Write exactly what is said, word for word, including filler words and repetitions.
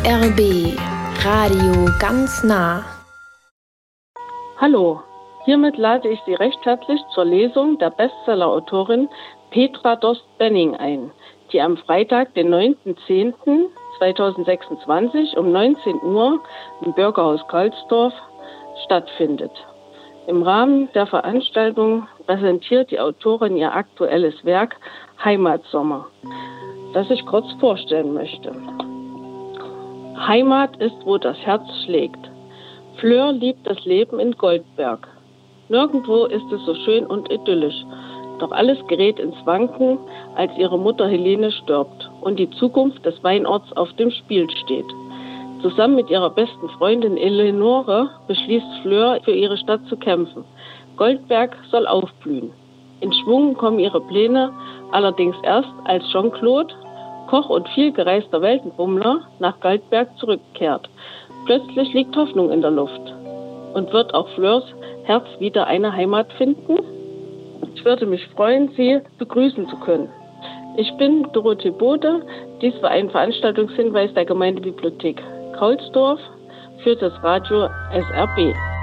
R B Radio ganz nah. Hallo, hiermit lade ich Sie recht herzlich zur Lesung der Bestseller-Autorin Petra Dost-Benning ein, die am Freitag, den neunten zehnten zweitausendsechsundzwanzig um neunzehn Uhr im Bürgerhaus Karlsdorf stattfindet. Im Rahmen der Veranstaltung präsentiert die Autorin ihr aktuelles Werk Heimatsommer, das ich kurz vorstellen möchte. Heimat ist, wo das Herz schlägt. Fleur liebt das Leben in Goldberg. Nirgendwo ist es so schön und idyllisch. Doch alles gerät ins Wanken, als ihre Mutter Helene stirbt und die Zukunft des Weinorts auf dem Spiel steht. Zusammen mit ihrer besten Freundin Eleonore beschließt Fleur, für ihre Stadt zu kämpfen. Goldberg soll aufblühen. In Schwung kommen ihre Pläne allerdings erst, als Jean-Claude, Koch und vielgereister Weltenbummler, nach Goldberg zurückkehrt. Plötzlich liegt Hoffnung in der Luft. Und wird auch Fleurs Herz wieder eine Heimat finden? Ich würde mich freuen, Sie begrüßen zu können. Ich bin Dorothee Bode. Dies war ein Veranstaltungshinweis der Gemeindebibliothek Kaulsdorf für das Radio S R B.